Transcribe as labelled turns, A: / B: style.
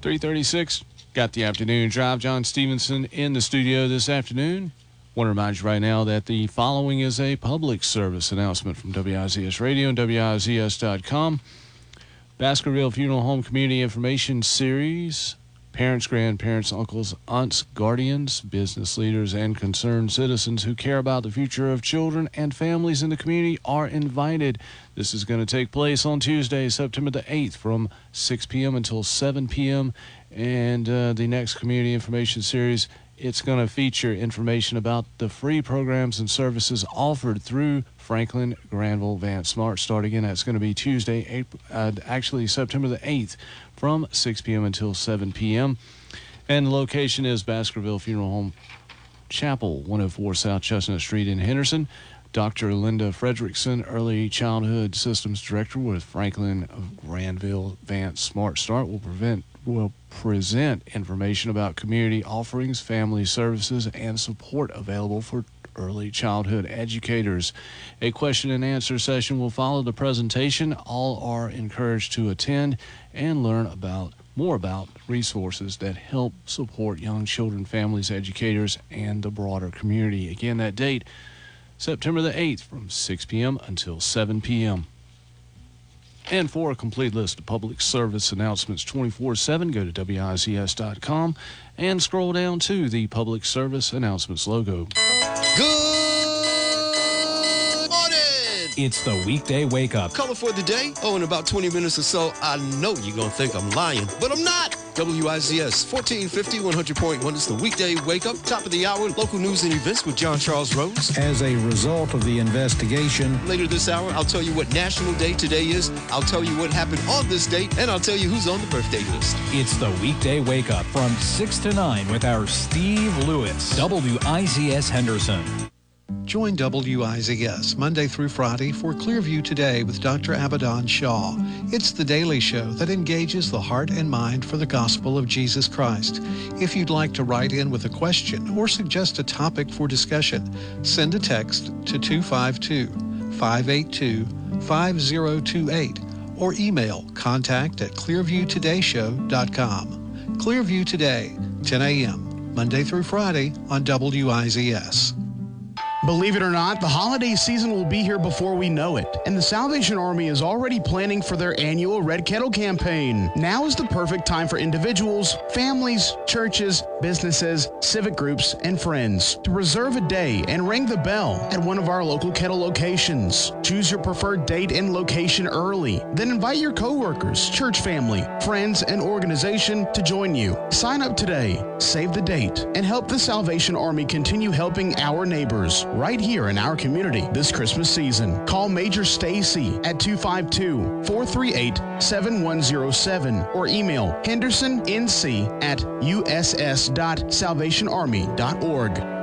A: 3:36. Got the afternoon drive. John Stevenson in the studio this afternoon. Want to remind you right now that the following is a public service announcement from WIZS Radio and WIZS.com. Baskerville Funeral Home Community Information Series. Parents, grandparents, uncles, aunts, guardians, business leaders, and concerned citizens who care about the future of children and families in the community are invited. This is going to take place on Tuesday, September the 8th from 6 p.m. until 7 p.m. And the next Community Information Series, it's going to feature information about the free programs and services offered through Franklin Granville Vance Smart Start. Again, that's going to be Tuesday, September the 8th from 6 p.m. until 7 p.m. And the location is Baskerville Funeral Home Chapel, 104 South Chestnut Street in Henderson. Dr. Linda Fredrickson, Early Childhood Systems Director with Franklin Granville Vance Smart Start, will present information about community offerings, family services, and support available for early childhood educators. A question and answer session will follow the presentation. All are encouraged to attend and learn more about resources that help support young children, families, educators, and the broader community. Again, that date, September the 8th from 6 p.m. until 7 p.m. And for a complete list of public service announcements 24/7, go to WIZS.com and scroll down to the Public Service Announcements logo.
B: Good morning!
C: It's the weekday wake-up.
B: Color for the day? Oh, in about 20 minutes or so, I know you're going to think I'm lying, but I'm not! WIZS 1450 100.1 is the weekday wake-up. Top of the hour, local news and events with John Charles Rose.
D: As a result of the investigation,
B: Later this hour, I'll tell you what National Day today is, I'll tell you what happened on this date, and I'll tell you who's on the birthday list.
C: It's the weekday wake-up from 6 to 9 with our Steve Lewis, WIZS Henderson.
E: Join WIZS Monday through Friday for Clearview Today with Dr. Abadan Shaw. It's the daily show that engages the heart and mind for the gospel of Jesus Christ. If you'd like to write in with a question or suggest a topic for discussion, send a text to 252-582-5028 or email contact@clearviewtodayshow.com. Clearview Today, 10 a.m., Monday through Friday on WIZS.
F: Believe it or not, the holiday season will be here before we know it, and the Salvation Army is already planning for their annual Red Kettle campaign. Now is the perfect time for individuals, families, churches, businesses, civic groups, and friends to reserve a day and ring the bell at one of our local kettle locations. Choose your preferred date and location early, then invite your coworkers, church family, friends, and organization to join you. Sign up today, save the date, and help the Salvation Army continue helping our neighbors right here in our community this Christmas season. Call Major Stacy at 252-438-7107 or email hendersonnc@uss.salvationarmy.org.